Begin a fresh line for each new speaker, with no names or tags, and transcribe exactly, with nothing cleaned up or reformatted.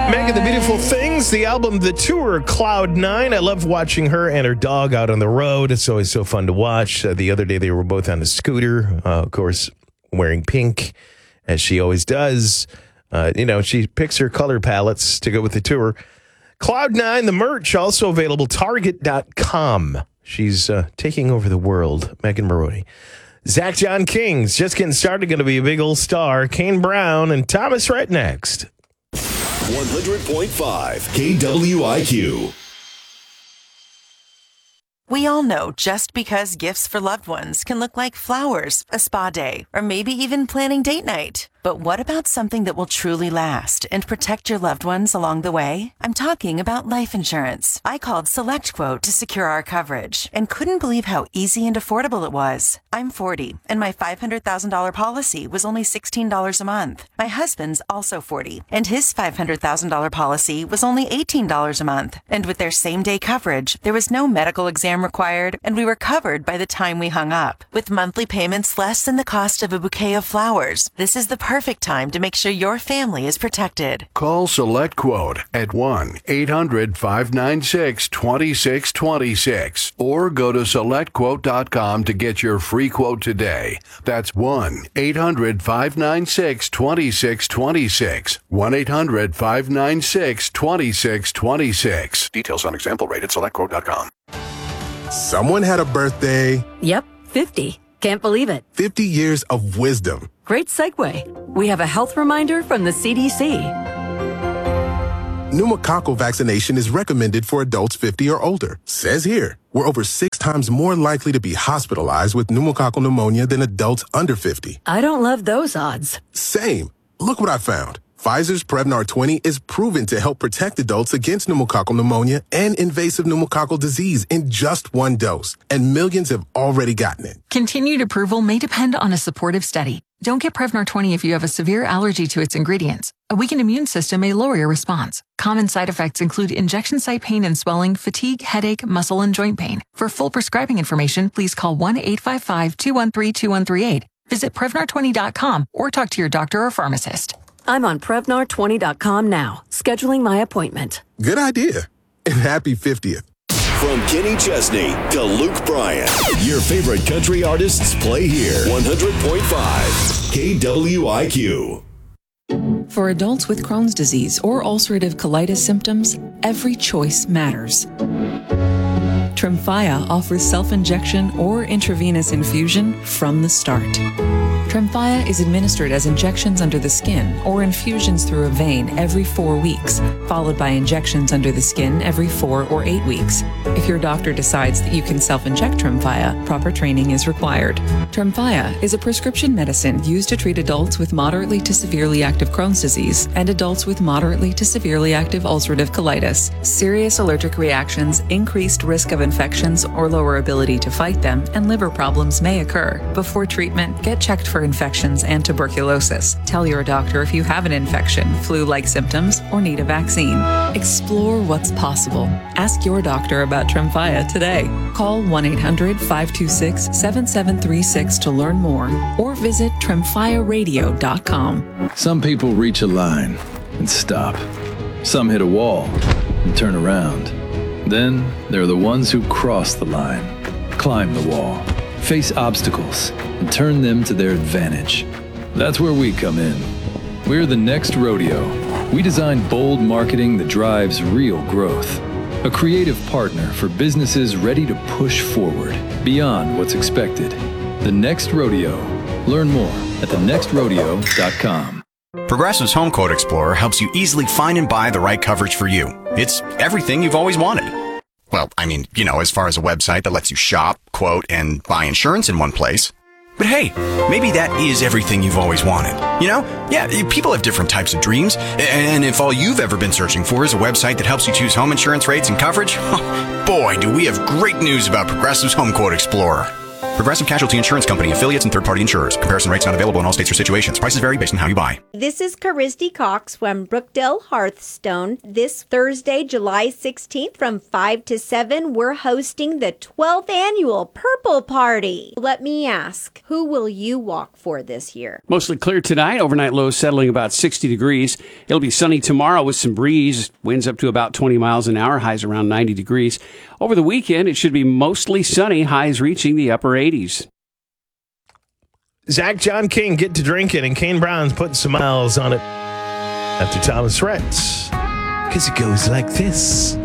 Megan the Beautiful Things, the album, the tour, Cloud Nine. I love watching her and her dog out on the road. It's always so fun to watch. Uh, the other day, they were both on a scooter, uh, of course, wearing pink, as she always does. Uh, you know, she picks her color palettes to go with the tour. Cloud Nine, the merch, also available, target dot com. She's uh, taking over the world, Megan Maroney. Zach John King's just getting started, going to be a big old star. Kane Brown and Thomas right next.
one hundred point five K W I Q.
We all know just because gifts for loved ones can look like flowers, a spa day, or maybe even planning date night. But what about something that will truly last and protect your loved ones along the way? I'm talking about life insurance. I called SelectQuote to secure our coverage and couldn't believe how easy and affordable it was. I'm forty, and my five hundred thousand dollars policy was only sixteen dollars a month. My husband's also forty, and his five hundred thousand dollars policy was only eighteen dollars a month. And with their same-day coverage, there was no medical exam required, and we were covered by the time we hung up. With monthly payments less than the cost of a bouquet of flowers, this is the perfect time to make sure your family is protected.
Call SelectQuote at one eight hundred five nine six two six two six or go to select quote dot com to get your free quote today. That's one eight hundred five nine six two six two six. one eight hundred five nine six two six two six. Details on example rate at select quote dot com.
Someone had a birthday.
Yep, fifty. Can't believe it.
fifty years of wisdom.
Great segue. We have a health reminder from the C D C.
Pneumococcal vaccination is recommended for adults fifty or older. Says here, we're over six times more likely to be hospitalized with pneumococcal pneumonia than adults under fifty.
I don't love those odds.
Same. Look what I found. Pfizer's Prevnar twenty is proven to help protect adults against pneumococcal pneumonia and invasive pneumococcal disease in just one dose, and millions have already gotten it.
Continued approval may depend on a supportive study. Don't get Prevnar twenty if you have a severe allergy to its ingredients. A weakened immune system may lower your response. Common side effects include injection site pain and swelling, fatigue, headache, muscle, and joint pain. For full prescribing information, please call one eight five five, two one three, two one three eight. Visit Prevnar twenty dot com or talk to your doctor or pharmacist.
I'm on Prevnar twenty dot com now, scheduling my appointment.
Good idea. And happy fiftieth.
From Kenny Chesney to Luke Bryan, your favorite country artists play here. one hundred point five K W I Q.
For adults with Crohn's disease or ulcerative colitis symptoms, every choice matters. Tremfya offers self-injection or intravenous infusion from the start. Tremfya is administered as injections under the skin or infusions through a vein every four weeks, followed by injections under the skin every four or eight weeks. If your doctor decides that you can self-inject Tremfya, proper training is required. Tremfya is a prescription medicine used to treat adults with moderately to severely active Crohn's disease and adults with moderately to severely active ulcerative colitis. Serious allergic reactions, increased risk of infections or lower ability to fight them, and liver problems may occur. Before treatment, get checked for infections and tuberculosis. Tell your doctor if you have an infection, flu-like symptoms, or need a vaccine. Explore what's possible. Ask your doctor about Tremfya today. Call one eight hundred, five two six, seven seven three six to learn more or visit tremfya radio dot com.
Some people reach a line and stop. Some hit a wall and turn around. Then there are the ones who cross the line, climb the wall, face obstacles, and turn them to their advantage. That's where we come in. We're the Next Rodeo. We design bold marketing that drives real growth. A creative partner for businesses ready to push forward beyond what's expected. The Next Rodeo. Learn more at the next rodeo dot com.
Progressive's Home Quote Explorer helps you easily find and buy the right coverage for you. It's everything you've always wanted. Well, I mean, you know, as far as a website that lets you shop, quote, and buy insurance in one place. But hey, maybe that is everything you've always wanted. You know? Yeah, people have different types of dreams. And if all you've ever been searching for is a website that helps you choose home insurance rates and coverage, boy, do we have great news about Progressive's Home Quote Explorer. Progressive Casualty Insurance Company, affiliates, and third-party insurers. Comparison rates not available in all states or situations. Prices vary based on how you buy.
This is Caristy Cox from Brookdale Hearthstone. This Thursday, July sixteenth from five to seven, we're hosting the twelfth annual Purple Party. Let me ask, who will you walk for this year?
Mostly clear tonight. Overnight lows settling about sixty degrees. It'll be sunny tomorrow with some breeze. Winds up to about twenty miles an hour. Highs around ninety degrees. Over the weekend, it should be mostly sunny. Highs reaching the upper eighties.
Zach, John King, Get to Drinking, and Kane Brown's putting some miles on it after Thomas Rhett's. Because it goes like this.